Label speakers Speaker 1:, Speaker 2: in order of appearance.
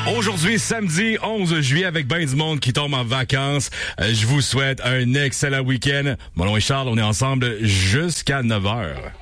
Speaker 1: Aujourd'hui, samedi 11 juillet, avec ben du monde qui tombe en vacances. Je vous souhaite un excellent week-end. Mon nom est Charles, on est ensemble jusqu'à 9h.